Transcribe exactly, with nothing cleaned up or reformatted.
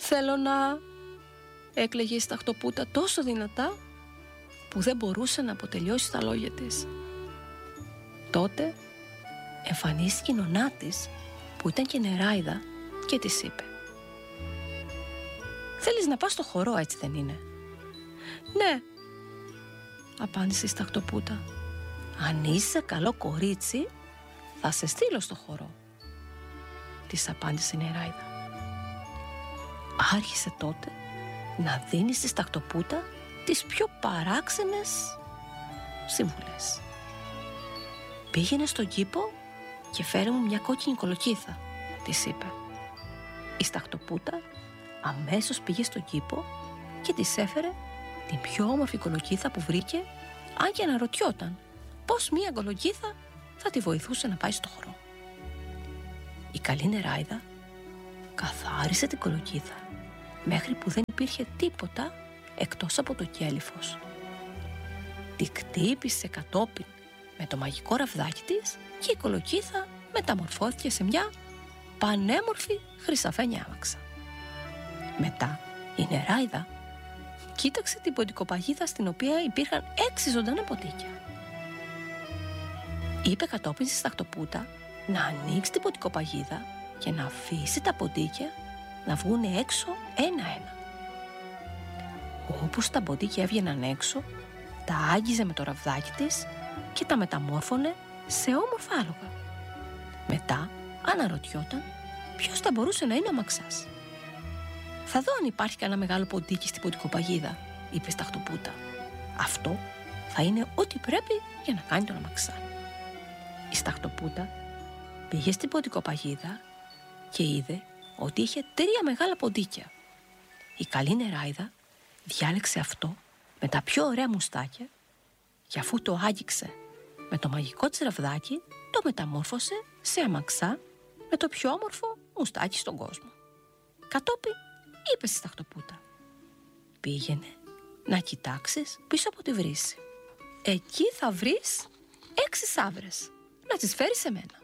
«Θέλω να...» έκλαιγε η Σταχτοπούτα τόσο δυνατά που δεν μπορούσε να αποτελειώσει τα λόγια της. Τότε εμφανίστηκε η νονά της, που ήταν και νεράιδα, και της είπε: «Θέλεις να πας στο χορό, έτσι δεν είναι?» «Ναι», απάντησε η Σταχτοπούτα. «Αν είσαι καλό κορίτσι, θα σε στείλω στο χορό», της απάντησε η νεράιδα. Άρχισε τότε να δίνει στη Σταχτοπούτα τις πιο παράξενες σύμβουλες. «Πήγαινε στον κήπο και φέρε μου μια κόκκινη κολοκύθα», της είπε. Η Σταχτοπούτα αμέσως πήγε στον κήπο και της έφερε την πιο όμορφη κολοκύθα που βρήκε, αν και αναρωτιόταν πως μια κολοκύθα θα τη βοηθούσε να πάει στο χορό. Η καλή νεράιδα καθάρισε την κολοκύθα μέχρι που δεν υπήρχε τίποτα εκτός από το κέλυφος. Τη κτύπησε κατόπιν με το μαγικό ραβδάκι της και η κολοκύθα μεταμορφώθηκε σε μια πανέμορφη χρυσαφένια άμαξα. Μετά η νεράιδα κοίταξε την ποντικοπαγίδα, στην οποία υπήρχαν έξι ζωντανά ποντίκια. Είπε κατόπιν στη Σταχτοπούτα να ανοίξει την ποντικοπαγίδα και να αφήσει τα ποντίκια να βγουν έξω ένα-ένα. Όπως τα ποντίκια έβγαιναν έξω, τα άγγιζε με το ραβδάκι της και τα μεταμόρφωνε σε όμορφα άλογα. Μετά αναρωτιόταν ποιος θα μπορούσε να είναι ο αμαξάς. «Θα δω αν υπάρχει κανένα μεγάλο ποντίκι στην ποντικοπαγίδα», είπε η Σταχτοπούτα. «Αυτό θα είναι ό,τι πρέπει για να κάνει τον αμαξά». Η Σταχτοπούτα πήγε στην ποντικοπαγίδα και είδε ότι είχε τρία μεγάλα ποντίκια. Η καλή νεράιδα διάλεξε αυτό με τα πιο ωραία μουστάκια και αφού το άγγιξε με το μαγικό της ραβδάκι, το μεταμόρφωσε σε αμαξά με το πιο όμορφο μουστάκι στον κόσμο. Κατόπιν είπε στη Σταχτοπούτα: «Πήγαινε να κοιτάξεις πίσω από τη βρύση. Εκεί θα βρεις έξι σαύρες, να τις φέρεις σε μένα».